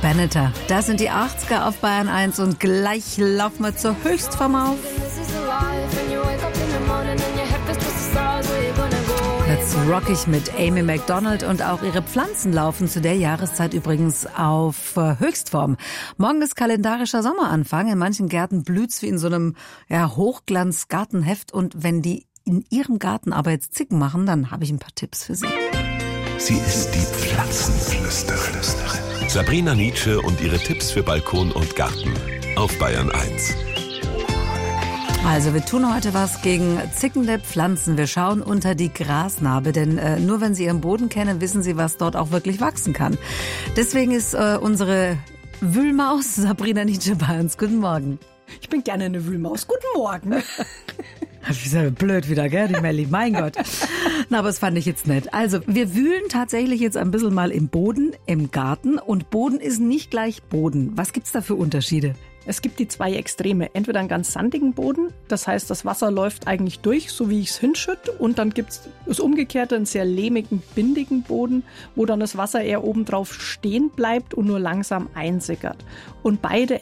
Benneter. Das sind die 80er auf Bayern 1 und gleich laufen wir zur Höchstform auf. Jetzt rockig mit Amy Macdonald und auch ihre Pflanzen laufen zu der Jahreszeit übrigens auf Höchstform. Morgen ist kalendarischer Sommeranfang. In manchen Gärten blüht's wie in so einem Hochglanz-Gartenheft. Und wenn die in ihrem Garten aber jetzt Zicken machen, dann habe ich ein paar Tipps für Sie. Sie ist die Pflanzenflüsterin. Sabrina Nitzsche und ihre Tipps für Balkon und Garten auf Bayern 1. Also wir tun heute was gegen zickende Pflanzen. Wir schauen unter die Grasnarbe, denn nur wenn Sie Ihren Boden kennen, wissen Sie, was dort auch wirklich wachsen kann. Deswegen ist unsere Wühlmaus Sabrina Nitzsche bei uns. Guten Morgen. Ich bin gerne eine Wühlmaus. Guten Morgen. Das ist ja blöd wieder, gell, die Melli, mein Gott. Na, aber das fand ich jetzt nett. Also, wir wühlen tatsächlich jetzt ein bisschen mal im Boden, im Garten. Und Boden ist nicht gleich Boden. Was gibt's da für Unterschiede? Es gibt die zwei Extreme. Entweder einen ganz sandigen Boden, das heißt, das Wasser läuft eigentlich durch, so wie ich es hinschütte. Und dann gibt es das Umgekehrte, einen sehr lehmigen, bindigen Boden, wo dann das Wasser eher obendrauf stehen bleibt und nur langsam einsickert. Und beide